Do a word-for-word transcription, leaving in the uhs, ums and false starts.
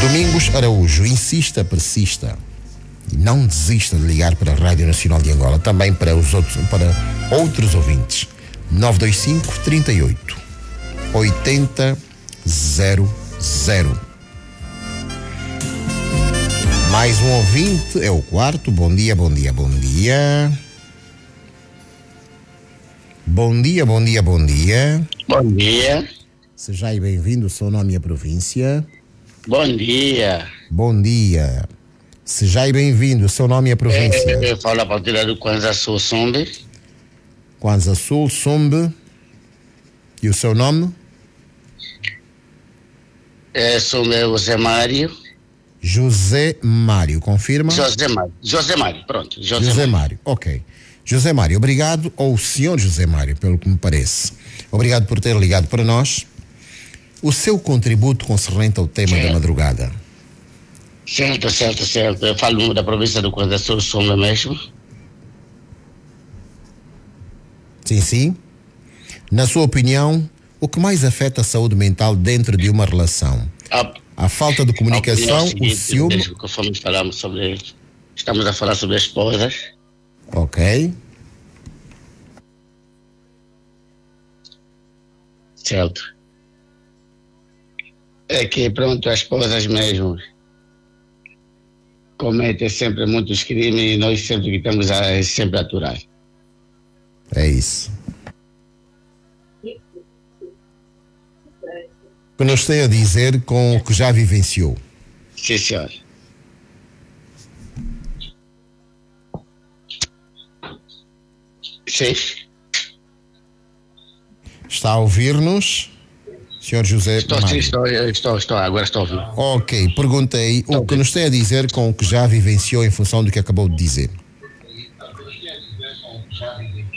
Domingos Araújo, insista, persista. E não desista de ligar para a Rádio Nacional de Angola, também para os outros, para outros ouvintes. nove dois cinco, trinta e oito, oitenta, zero zero. Mais um ouvinte, é o quarto. Bom dia, bom dia, bom dia. Bom dia, bom dia, bom dia. Bom dia. Seja aí bem-vindo, o seu nome e a província. Bom dia. Bom dia. Seja aí bem-vindo, o seu nome e a província. É, eu falo a partir do Kwanza Sul Sumbe. Kwanza Sul, Sumbe. E o seu nome? É, Sumbe José Mário. José Mário, confirma? José Mário. José Mário, pronto. José, José Mário. Mário, ok. José Mário, obrigado, ou senhor José Mário, pelo que me parece. Obrigado por ter ligado para nós. O seu contributo concernente ao tema Certo. da madrugada. Certo, certo, certo. Eu falo da província do Kwanza Sul Sumbe mesmo. Sim, sim. Na sua opinião, o que mais afeta a saúde mental dentro de uma relação? A, A falta de comunicação, a o seguinte, ciúme... mesmo que fomos falamos sobre, estamos a falar sobre as esposas. Ok. Certo. É que, pronto, as esposas mesmo cometem sempre muitos crimes e nós sempre que estamos a sempre a aturar. É isso. O que nos tem a dizer com o que já vivenciou? Sim, senhor. Sim. Está a ouvir-nos, senhor José Estou, sim, Mário? estou, estou, estou, agora estou ouvindo. Ok, perguntei o que nos tem a dizer com o que já vivenciou em função do que acabou de dizer.